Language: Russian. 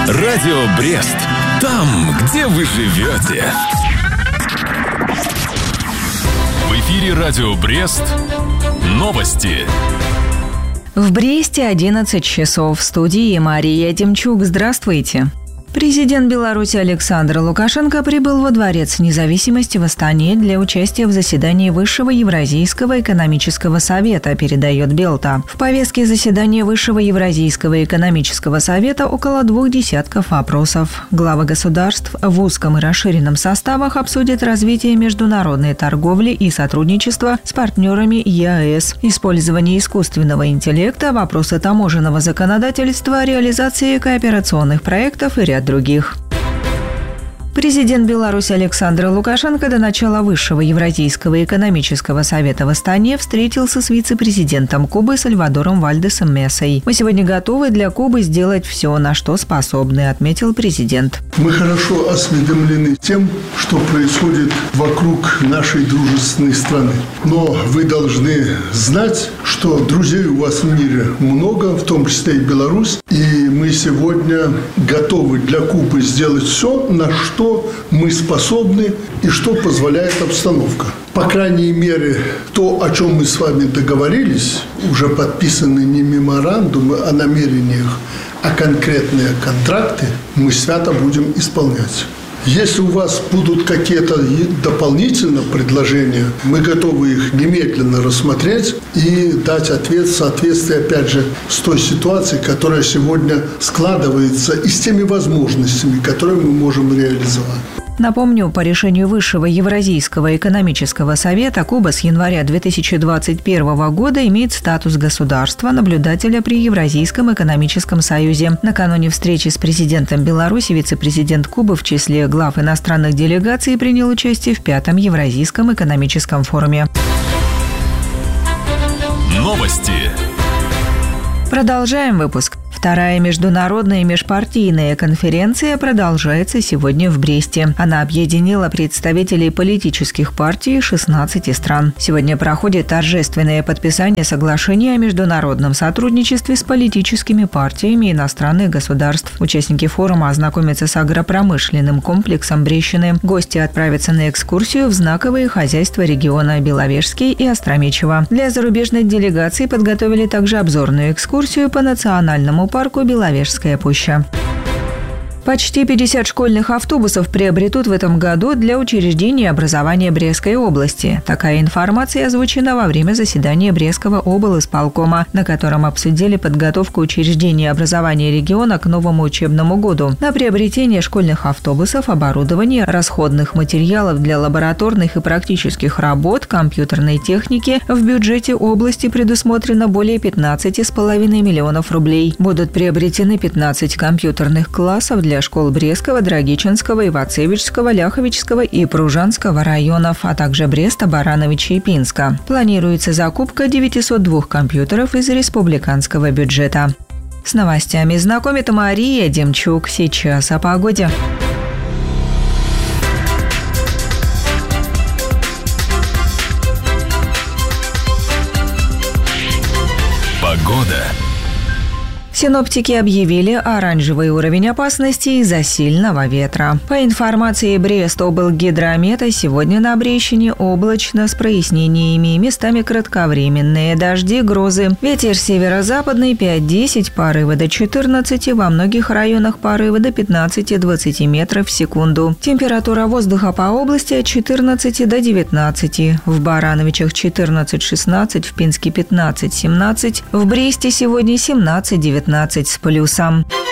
Радио Брест. Там, где вы живете. В эфире Радио Брест. Новости. В Бресте 11 часов. В студии Мария Демчук. Здравствуйте. Президент Беларуси Александр Лукашенко прибыл во Дворец независимости в Астане для участия в заседании Высшего Евразийского экономического совета, передает Белта. В повестке заседания Высшего Евразийского экономического совета около 2 десятков вопросов. Главы государств в узком и расширенном составах обсудят развитие международной торговли и сотрудничества с партнерами ЕАЭС, использование искусственного интеллекта, вопросы таможенного законодательства, реализации кооперационных проектов и ряд других. Президент Беларуси Александр Лукашенко до начала Высшего Евразийского экономического совета в Астане встретился с вице-президентом Кубы Сальвадором Вальдесом Месой. «Мы сегодня готовы для Кубы сделать все, на что способны», — отметил президент. Мы хорошо осведомлены тем, что происходит вокруг нашей дружественной страны. Но вы должны знать, что друзей у вас в мире много, в том числе и Беларусь. И мы сегодня готовы для Кубы сделать все, на что мы способны и что позволяет обстановка. По крайней мере, то, о чем мы с вами договорились, уже подписаны не меморандумы о намерениях, а конкретные контракты, мы свято будем исполнять. Если у вас будут какие-то дополнительные предложения, мы готовы их немедленно рассмотреть и дать ответ в соответствии, опять же, с той ситуацией, которая сегодня складывается, и с теми возможностями, которые мы можем реализовать. Напомню, по решению Высшего Евразийского экономического совета Куба с января 2021 года имеет статус государства-наблюдателя при Евразийском экономическом союзе. Накануне встречи с президентом Беларуси вице-президент Кубы в числе глав иностранных делегаций принял участие в 5-м Евразийском экономическом форуме. Новости. Продолжаем выпуск. Вторая международная межпартийная конференция продолжается сегодня в Бресте. Она объединила представителей политических партий 16 стран. Сегодня проходит торжественное подписание соглашения о международном сотрудничестве с политическими партиями иностранных государств. Участники форума ознакомятся с агропромышленным комплексом Брещины. Гости отправятся на экскурсию в знаковые хозяйства региона Беловежский и Остромечево. Для зарубежных делегаций подготовили также обзорную экскурсию по национальному парку Беловежская пуща. Почти 50 школьных автобусов приобретут в этом году для учреждений образования Брестской области. Такая информация озвучена во время заседания Брестского облисполкома, на котором обсудили подготовку учреждений образования региона к новому учебному году. На приобретение школьных автобусов, оборудование, расходных материалов для лабораторных и практических работ, компьютерной техники в бюджете области предусмотрено более 15,5 миллионов рублей. Будут приобретены 15 компьютерных классов для школ Брестского, Драгичинского, Ивацевичского, Ляховичского и Пружанского районов, а также Бреста, Барановича и Пинска. Планируется закупка 902 компьютеров из республиканского бюджета. С новостями знакомит Мария Демчук. Сейчас о погоде. Погода. Синоптики объявили оранжевый уровень опасности из-за сильного ветра. По информации Брест-облгидромета, сегодня на Брещине облачно с прояснениями, местами кратковременные дожди, грозы. Ветер северо-западный 5-10, порывы до 14, во многих районах порывы до 15-20 метров в секунду. Температура воздуха по области от 14 до 19. В Барановичах 14-16, в Пинске 15-17, в Бресте сегодня 17-19 с плюсом.